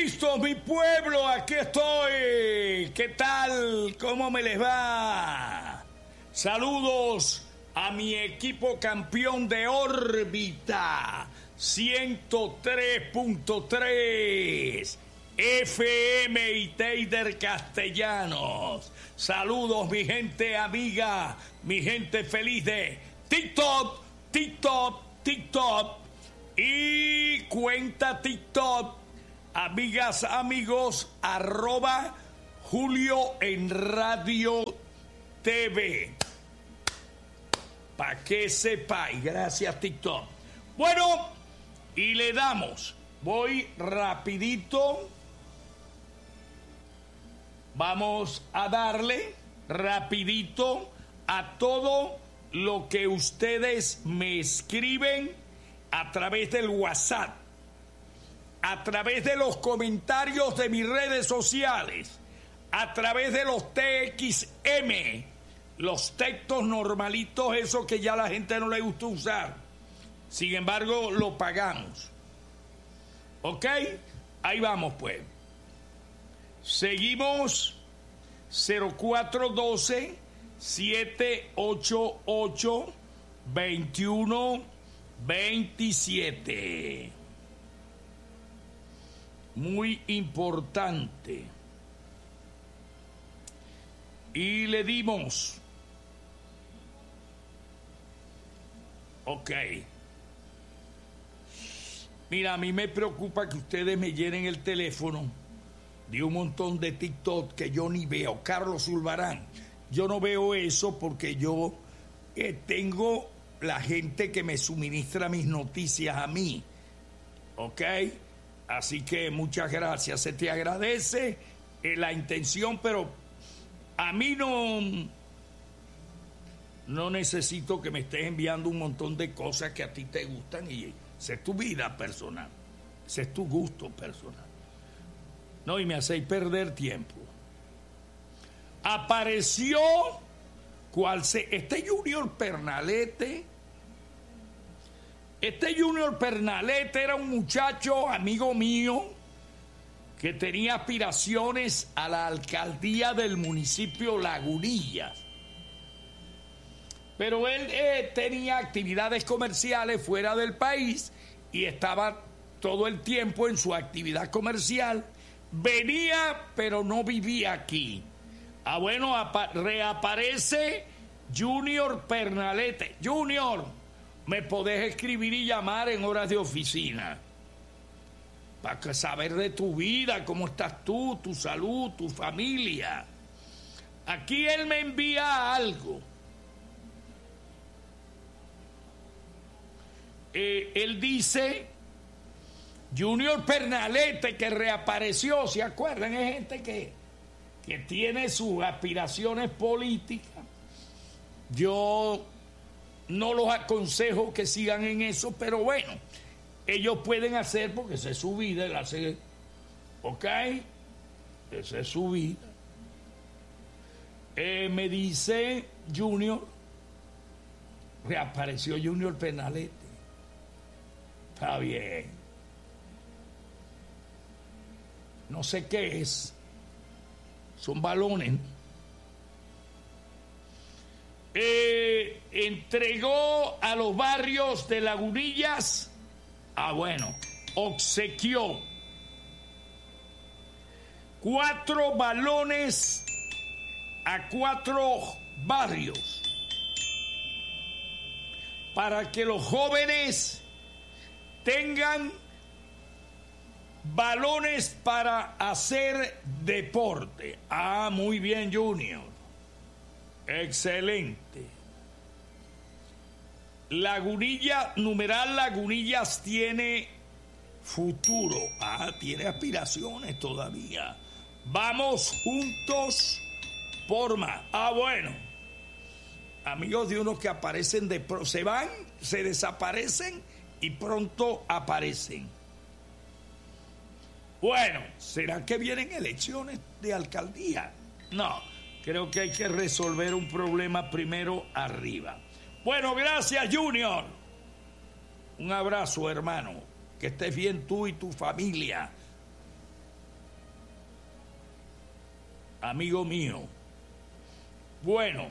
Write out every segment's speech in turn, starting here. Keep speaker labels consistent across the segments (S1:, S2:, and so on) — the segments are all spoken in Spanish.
S1: Listo, mi pueblo, aquí estoy. ¿Qué tal? ¿Cómo me les va? Saludos a mi equipo campeón de órbita 103.3 FM y Teider Castellanos. Saludos, mi gente amiga, mi gente feliz de TikTok y cuenta TikTok. Amigas, amigos, @Julio en Radio TV. Pa' que sepáis, gracias TikTok. Bueno, y le damos, voy rapidito. Vamos a darle rapidito a todo lo que ustedes me escriben a través del WhatsApp, a través de los comentarios de mis redes sociales, a través de los TXM, los textos normalitos, esos que ya a la gente no le gusta usar. Sin embargo, lo pagamos. ¿Ok? Ahí vamos, pues. Seguimos 0412-788-2127. Muy importante. Y le dimos. Ok. Mira, a mí me preocupa que ustedes me llenen el teléfono de un montón de TikTok que yo ni veo. Carlos Zulbarán, yo no veo eso porque yo tengo la gente que me suministra mis noticias a mí. ¿Ok? Así que muchas gracias. Se te agradece la intención, pero a mí no necesito que me estés enviando un montón de cosas que a ti te gustan y esa es tu vida personal. Ese es tu gusto personal. No, y me hacéis perder tiempo. Apareció este Junior Pernalete. Este Junior Pernalete era un muchacho amigo mío que tenía aspiraciones a la alcaldía del municipio Lagunillas. Pero él tenía actividades comerciales fuera del país y estaba todo el tiempo en su actividad comercial. Venía, pero no vivía aquí. Bueno, reaparece Junior Pernalete. Junior, me podés escribir y llamar en horas de oficina para saber de tu vida, cómo estás tú, tu salud, tu familia. Aquí él me envía algo. Él dice, Junior Pernalete, que reapareció, ¿se acuerdan? Es gente que tiene sus aspiraciones políticas. Yo no los aconsejo que sigan en eso, pero bueno, ellos pueden hacer porque esa es su vida, él hace, ¿ok? Esa es su vida. Me dice Junior, reapareció Junior Pernalete. Está bien. No sé qué es. Son balones. Entregó a los barrios de Lagunillas. Bueno, obsequió 4 balones a 4 barrios para que los jóvenes tengan balones para hacer deporte. Muy bien, Junior. Excelente. Lagunillas tiene futuro. Tiene aspiraciones todavía. Vamos juntos por más. Bueno. Amigos de unos que aparecen se van, se desaparecen y pronto aparecen. Bueno, ¿será que vienen elecciones de alcaldía? No, creo que hay que resolver un problema primero arriba. Bueno, gracias, Junior. Un abrazo, hermano. Que estés bien tú y tu familia. amigo mío. Bueno,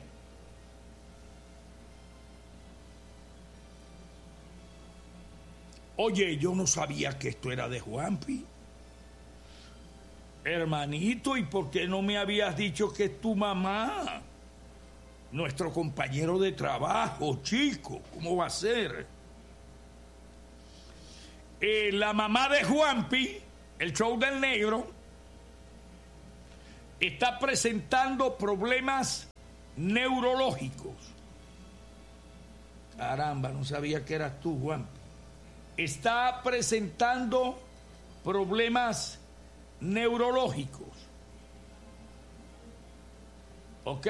S1: oye, yo no sabía que esto era de Juanpi. Hermanito, ¿y por qué no me habías dicho que es tu mamá? Nuestro compañero de trabajo, chico, ¿cómo va a ser? La mamá de Juanpi, el show del negro, está presentando problemas neurológicos. Caramba, no sabía que eras tú, Juanpi. Está presentando problemas neurológicos. ¿Ok?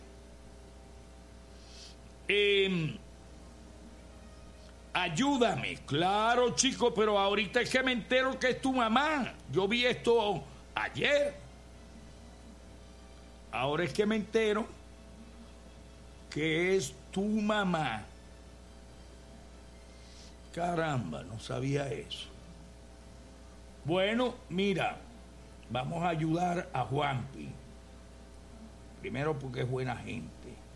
S1: Ayúdame. Claro, chico, pero ahorita es que me entero que es tu mamá. Yo vi esto ayer. Ahora es que me entero que es tu mamá. Caramba, no sabía eso. Bueno, mira, vamos a ayudar a Juanpi. Primero porque es buena gente.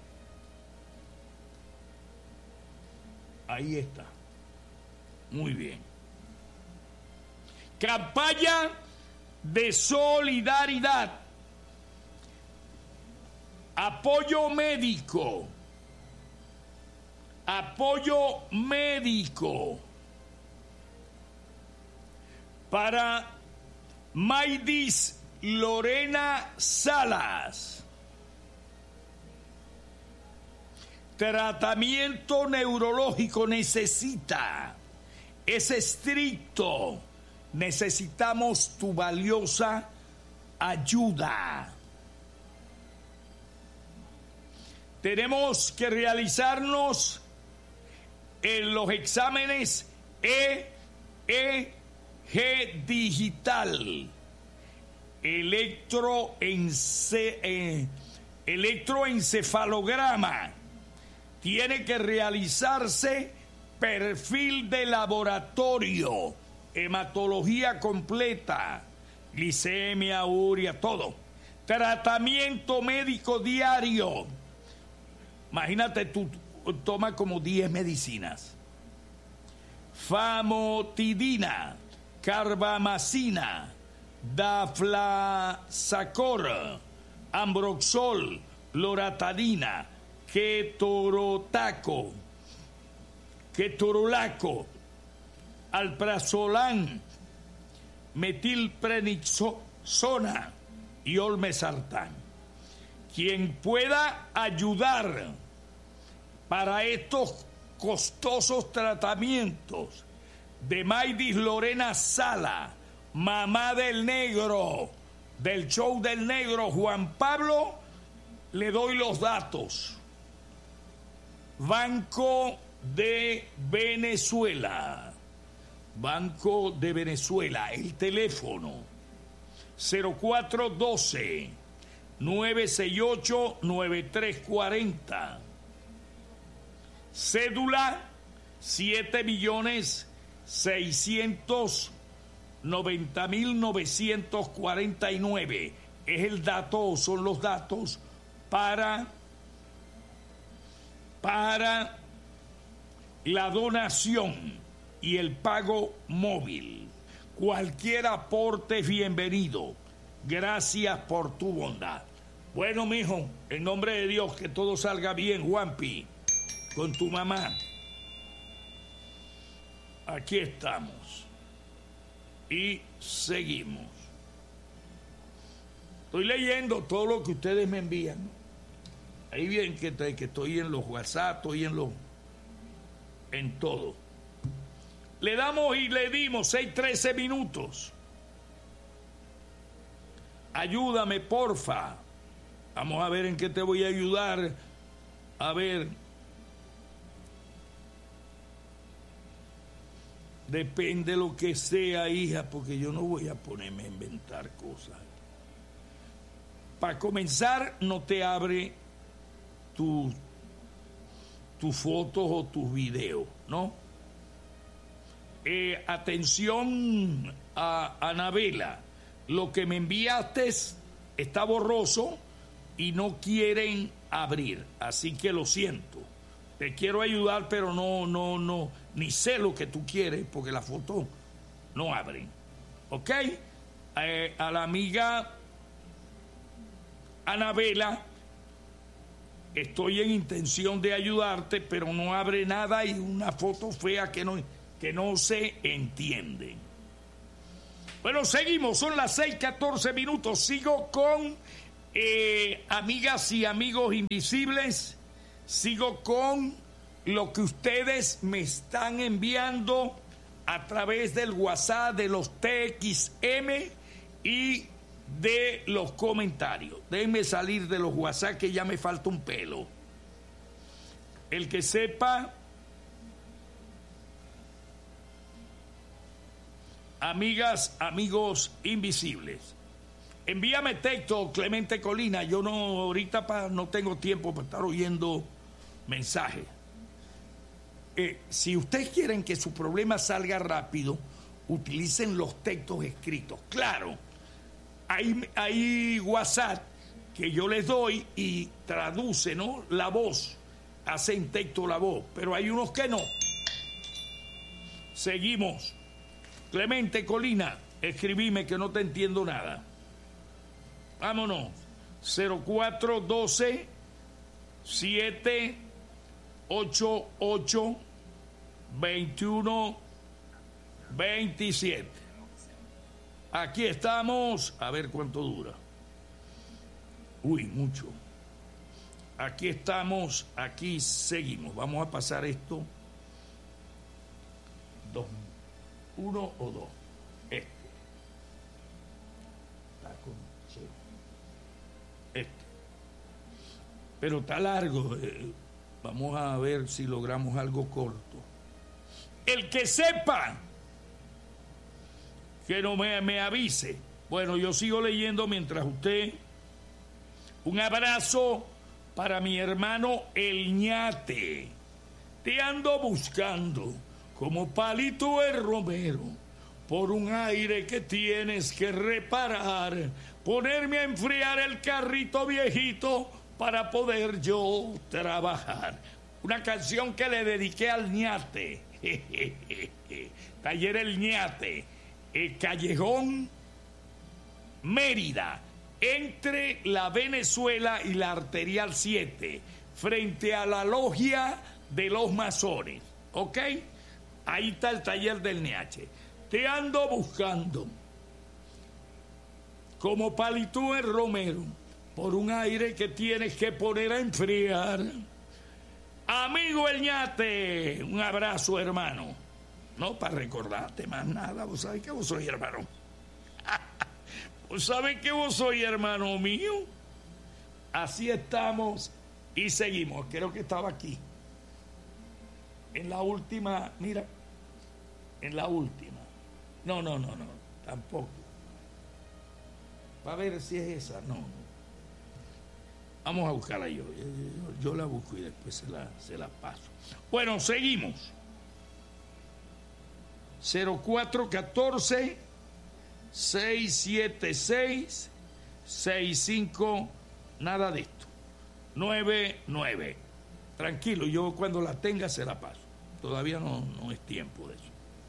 S1: Ahí está. Muy bien. Campaña de solidaridad. Apoyo médico. Apoyo médico. Para Maydis Lorena Salas. Tratamiento neurológico necesita. Es estricto. Necesitamos tu valiosa ayuda. Tenemos que realizarnos en los exámenes EEG digital, electroencefalograma. Tiene que realizarse perfil de laboratorio, hematología completa, glicemia, urea, todo. Tratamiento médico diario. Imagínate, tú tomas como 10 medicinas. Famotidina, carbamazina, daflazacor, ambroxol, loratadina, ketorolaco, alprazolam, metilprednisona y olmesartán. Quien pueda ayudar para estos costosos tratamientos de Maydis Lorena Sala, mamá del negro, del show del negro Juan Pablo, le doy los datos. Banco de Venezuela. Banco de Venezuela. El teléfono 0412 968-9340. Cédula 7.690.949. Es el dato, son los datos para la donación y el pago móvil. Cualquier aporte es bienvenido. Gracias por tu bondad. Bueno, mijo, en nombre de Dios, que todo salga bien, Juanpi, con tu mamá. Aquí estamos. Y seguimos. Estoy leyendo todo lo que ustedes me envían. Ahí bien que estoy en los WhatsApp, estoy en todo. Le damos y le dimos 6:13 minutos. Ayúdame, porfa. Vamos a ver en qué te voy a ayudar. A ver. Depende lo que sea, hija, porque yo no voy a ponerme a inventar cosas. Para comenzar, no te abre tus fotos o tus videos, ¿no? Atención a Anabela. Lo que me enviaste está borroso y no quieren abrir. Así que lo siento. Te quiero ayudar, pero no, ni sé lo que tú quieres porque la foto no abren. ¿Ok? A la amiga Anabela, estoy en intención de ayudarte, pero no abre nada y una foto fea que no se entiende. Bueno, seguimos, son las 6:14. Sigo con amigas y amigos invisibles. Sigo con lo que ustedes me están enviando a través del WhatsApp, de los TXM y de los comentarios. Déjenme salir de los WhatsApp que ya me falta un pelo. El que sepa, amigas, amigos invisibles, envíame texto, Clemente Colina. Yo no, ahorita no tengo tiempo para estar oyendo mensajes. Si ustedes quieren que su problema salga rápido, utilicen los textos escritos. Claro, hay WhatsApp que yo les doy y traduce, ¿no?, la voz, hace en texto la voz, pero hay unos que no. Seguimos. Clemente Colina, escribime que no te entiendo nada. Vámonos. 0412 788 2127. Aquí estamos. A ver cuánto dura. Uy, mucho. Aquí estamos. Aquí seguimos. Vamos a pasar esto. 1 o 2. Este. Está con cero. Este. Pero está largo. Vamos a ver si logramos algo corto. El que sepa, que no me avise. Bueno, yo sigo leyendo mientras usted. Un abrazo para mi hermano El Ñate. Te ando buscando como Palito el Romero, por un aire que tienes que reparar, ponerme a enfriar el carrito viejito para poder yo trabajar. Una canción que le dediqué al Ñate. Taller El Ñate, Callejón Mérida, entre la Venezuela y la Arterial 7, frente a la logia de los masones. ¿Ok? Ahí está el taller del NH. Te ando buscando como Palito el Romero, por un aire que tienes que poner a enfriar. Amigo El Ñate, un abrazo, hermano. No para recordarte más nada, vos sabés que vos sois hermano. Vos sabés que vos sois hermano mío. Así estamos y seguimos. Creo que estaba aquí. En la última, mira. En la última. No, tampoco. Para ver si es esa, no. Vamos a buscarla yo la busco y después se la paso. Bueno, seguimos. 0414 676 65, nada de esto. 99. Tranquilo, yo cuando la tenga se la paso. Todavía no es tiempo de eso.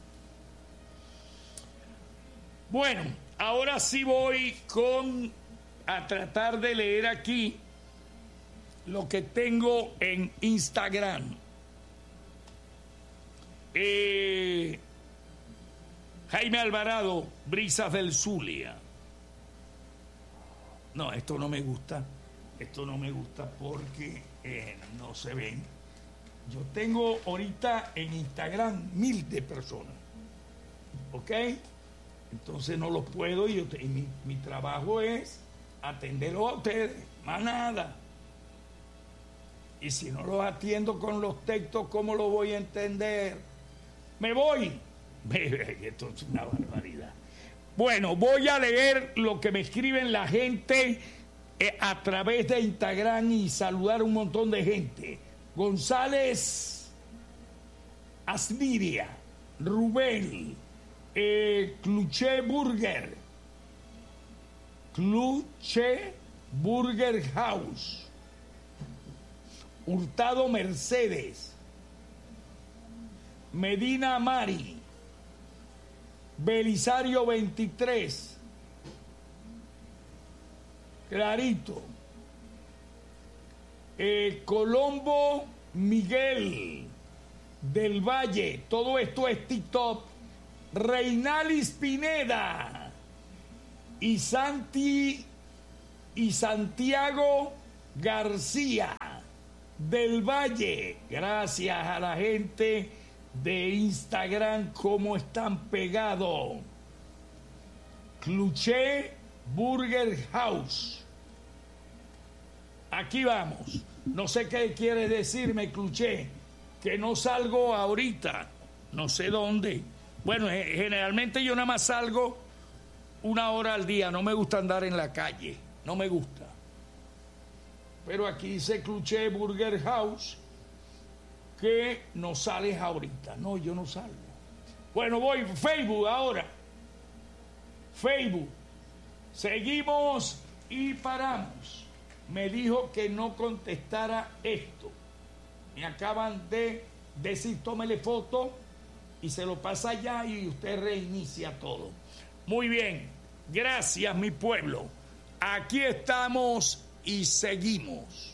S1: Bueno, ahora sí voy a tratar de leer aquí lo que tengo en Instagram. Jaime Alvarado, Brisas del Zulia. No, esto no me gusta. Esto no me gusta porque no se ven. Yo tengo ahorita en Instagram 1000 de personas. ¿Ok? Entonces no los puedo y mi trabajo es atenderlos a ustedes, más nada. Y si no los atiendo con los textos, ¿cómo los voy a entender? Me voy. Esto es una barbaridad. Bueno, voy a leer lo que me escriben la gente a través de Instagram y saludar a un montón de gente. González Asniria, Rubén, Cluche Burger, Cluche Burger House, Hurtado Mercedes, Medina Mari, Belisario 23, Clarito, Colombo Miguel del Valle, todo esto es TikTok, Reinalis Pineda y Santiago García del Valle. Gracias a la gente de Instagram, cómo están pegados. Cluche Burger House. Aquí vamos. No sé qué quiere decirme, Cluche, que no salgo ahorita, no sé dónde. Bueno, generalmente yo nada más salgo 1 hora al día, no me gusta andar en la calle, no me gusta. Pero aquí dice Cluche Burger House que no sales ahorita. No, yo no salgo. Bueno, voy Facebook ahora. Facebook. Seguimos y paramos. Me dijo que no contestara esto. Me acaban de decir, tómele foto y se lo pasa allá y usted reinicia todo. Muy bien, gracias mi pueblo. Aquí estamos y seguimos.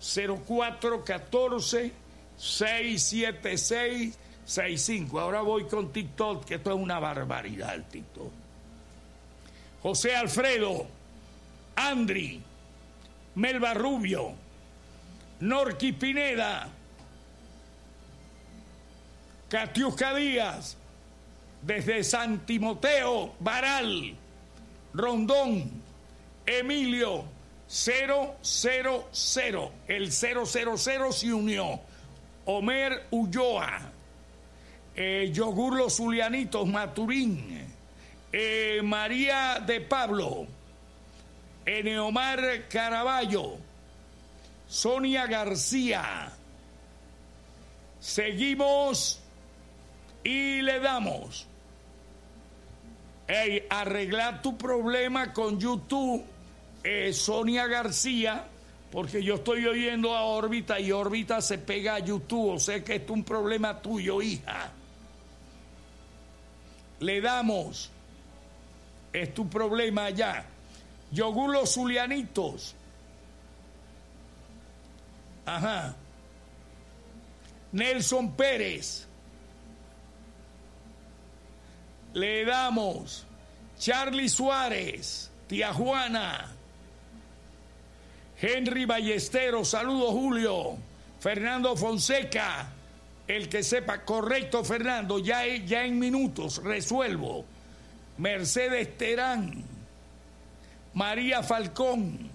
S1: 0414-676-65. Ahora voy con TikTok, que esto es una barbaridad el TikTok. José Alfredo, Andri, Melba Rubio, Norqui Pineda, Catiusca Díaz, desde San Timoteo, Baral, Rondón, Emilio, 000, el 000 se unió, Homer Ulloa, Yogur Los Zulianitos, Maturín, María de Pablo, Eneomar Caraballo, Sonia García. Seguimos y le damos. Hey, arreglar tu problema con YouTube, Sonia García, porque yo estoy oyendo a Órbita y Órbita se pega a YouTube, o sea que esto es un problema tuyo, hija. Le damos. Es tu problema allá. Yogur Los Zulianitos. Ajá. Nelson Pérez. Le damos. Charlie Suárez. Tía Juana. Henry Ballesteros. Saludos, Julio. Fernando Fonseca. El que sepa. Correcto, Fernando. Ya en minutos resuelvo. Mercedes Terán. María Falcón.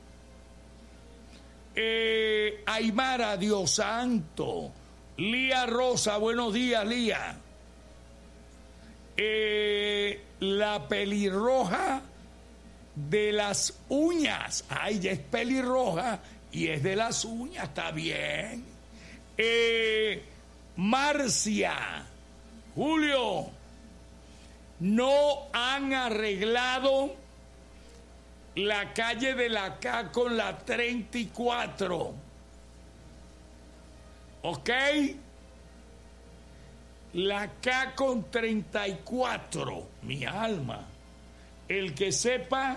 S1: Aymara, Dios santo. Lía Rosa, buenos días, Lía. La pelirroja de las uñas. Ay, ya es pelirroja y es de las uñas, está bien. Marcia, Julio, no han arreglado la calle de la K con la 34. ¿Ok? La K con 34. Mi alma. El que sepa.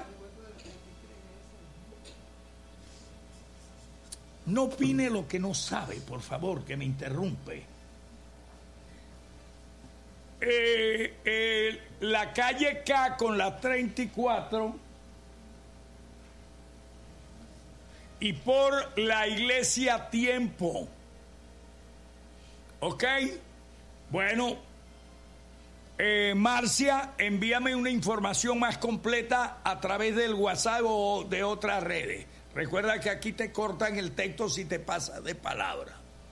S1: No opine lo que no sabe, por favor, que me interrumpe. La calle K con la 34 y por la iglesia Tiempo. ¿Ok? Bueno, Marcia, envíame una información más completa a través del WhatsApp o de otras redes. Recuerda que aquí te cortan el texto si te pasas de palabra.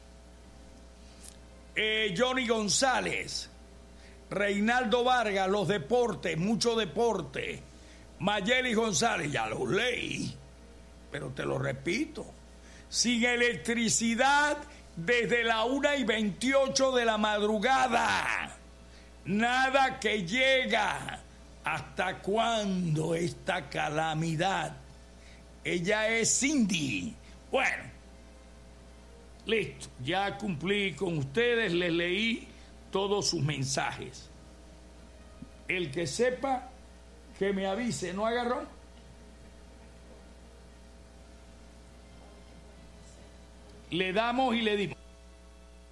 S1: Johnny González, Reinaldo Vargas, los deportes, mucho deporte. Mayeli González, ya lo leí, pero te lo repito. Sin electricidad desde la 1:28 de la madrugada. Nada que llega. ¿Hasta cuándo esta calamidad? Ella es Cindy. Bueno, listo, ya cumplí con ustedes, les leí todos sus mensajes. El que sepa, que me avise. ¿No agarró? Le damos y le dimos.